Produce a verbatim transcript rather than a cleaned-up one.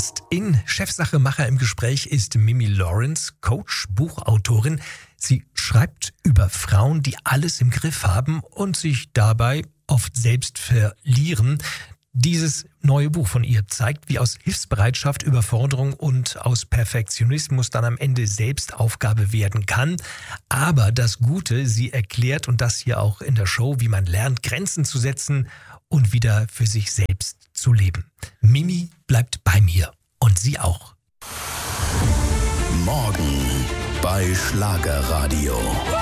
Gast in Chefsache Macher im Gespräch ist Mimi Lawrence, Coach, Buchautorin. Sie schreibt über Frauen, die alles im Griff haben und sich dabei oft selbst verlieren. Dieses neue Buch von ihr zeigt, wie aus Hilfsbereitschaft, Überforderung und aus Perfektionismus dann am Ende selbst Aufgabe werden kann. Aber das Gute, sie erklärt, und das hier auch in der Show, wie man lernt, Grenzen zu setzen und wieder für sich selbst zu leben. Mimi bleibt bei mir und Sie auch. Morgen bei Schlagerradio.